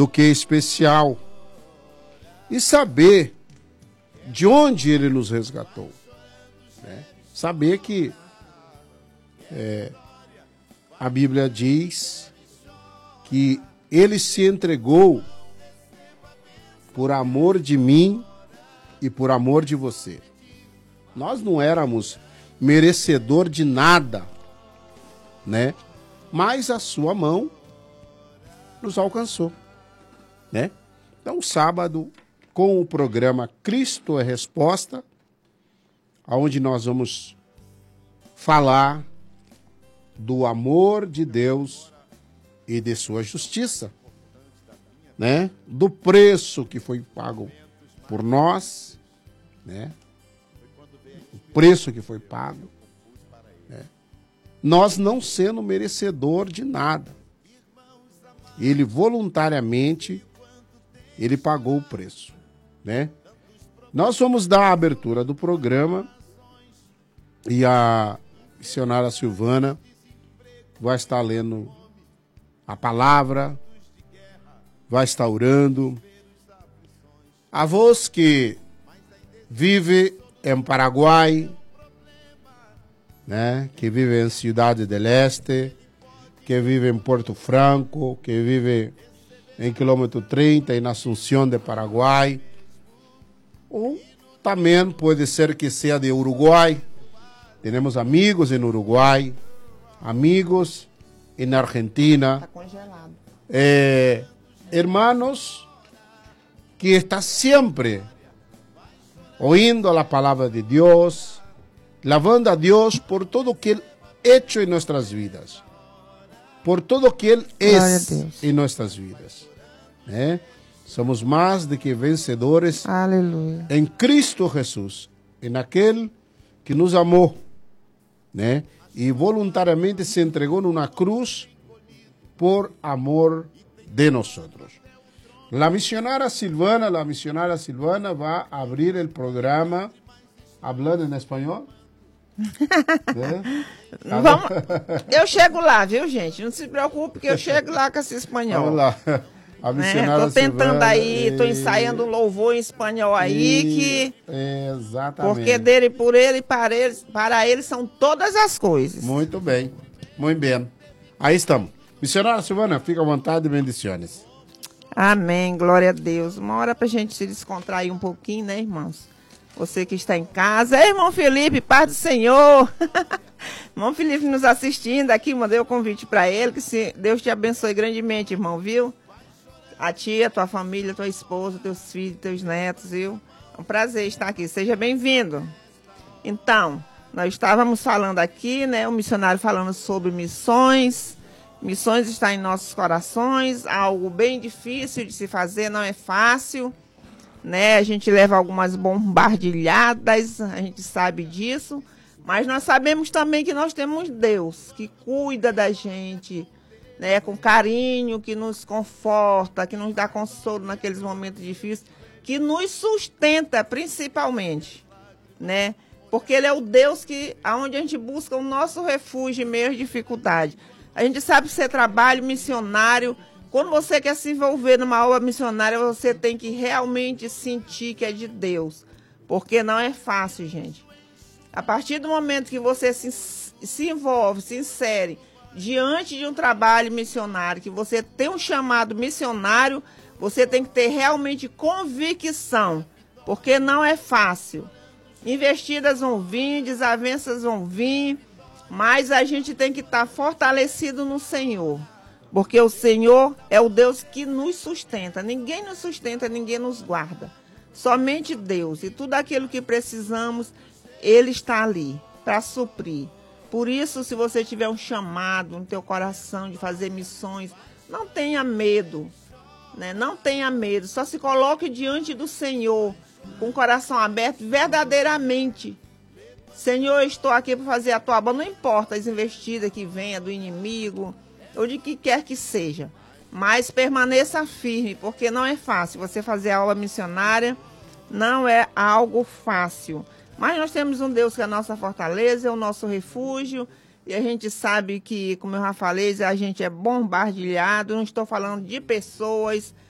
do que especial e saber de onde ele nos resgatou, né? Saber que a Bíblia diz que ele se entregou por amor de mim e por amor de você. Nós não éramos merecedor de nada, né? Mas a sua mão nos alcançou, né? Então, sábado, com o programa Cristo é Resposta, onde nós vamos falar do amor de Deus e de sua justiça, né? Do preço que foi pago por nós, né? O preço que foi pago, né? Nós não sendo merecedor de nada. Ele voluntariamente, ele pagou o preço, né? Nós vamos dar a abertura do programa e a missionária Silvana vai estar lendo a palavra, vai estar orando. A voz que vive em Paraguai, né? Que vive em Cidade del Este, que vive em Porto Franco, que vive em quilômetro 30 em Asunción de Paraguai. Ou também pode ser que seja de Uruguai. Temos amigos em Uruguai, amigos em Argentina. Está congelado. Hermanos que estão sempre ouvindo a palavra de Deus, lavando a Deus por todo o que Ele hecho em nossas vidas, por todo o que Ele é em nossas vidas, né? Somos mais do que vencedores. Aleluia. Em Cristo Jesus, em aquele que nos amou, né? E voluntariamente se entregou numa cruz por amor de nós. La misionaria Silvana vai abrir o programa hablando em espanhol. Né? Vamos, eu chego lá, viu, gente? Não se preocupe que eu chego lá com esse espanhol. Vamos lá. A missionária tô tentando Silvana, aí, tô ensaiando um louvor em espanhol aí, exatamente. Porque dele, por ele, para ele são todas as coisas. Muito bem, muito bem. Aí estamos. Missionária Silvana, fica à vontade e bendições. Amém, glória a Deus. Uma hora pra gente se descontrair um pouquinho, né, irmãos? Você que está em casa. Ei, irmão Felipe, paz do Senhor. Irmão Felipe nos assistindo aqui, mandei o convite para ele, que Deus te abençoe grandemente, irmão, viu? A tia, tua família, tua esposa, teus filhos, teus netos, viu? É um prazer estar aqui. Seja bem-vindo. Então, nós estávamos falando aqui, né? O missionário falando sobre missões. Missões está em nossos corações, algo bem difícil de se fazer, não é fácil, né? A gente leva algumas bombardilhadas, a gente sabe disso, mas nós sabemos também que nós temos Deus, que cuida da gente, né? Com carinho, que nos conforta, que nos dá consolo naqueles momentos difíceis, que nos sustenta principalmente, né? Porque Ele é o Deus aonde a gente busca o nosso refúgio em meio às dificuldades. A gente sabe que você trabalha missionário. Quando você quer se envolver numa obra missionária, você tem que realmente sentir que é de Deus. Porque não é fácil, gente. A partir do momento que você se envolve, se insere diante de um trabalho missionário, que você tem um chamado missionário, você tem que ter realmente convicção. Porque não é fácil. Investidas vão vir, desavenças vão vir. Mas a gente tem que estar fortalecido no Senhor, porque o Senhor é o Deus que nos sustenta. Ninguém nos sustenta, ninguém nos guarda. Somente Deus. E tudo aquilo que precisamos, Ele está ali para suprir. Por isso, se você tiver um chamado no teu coração de fazer missões, não tenha medo, né? Não tenha medo. Só se coloque diante do Senhor com o coração aberto verdadeiramente. Senhor, eu estou aqui para fazer a tua obra, não importa as investidas que venha do inimigo, ou de que quer que seja, mas permaneça firme, porque não é fácil. Você fazer a obra missionária não é algo fácil, mas nós temos um Deus que é a nossa fortaleza, é o nosso refúgio, e a gente sabe que, como eu já falei, a gente é bombardilhado. Não estou falando de pessoas,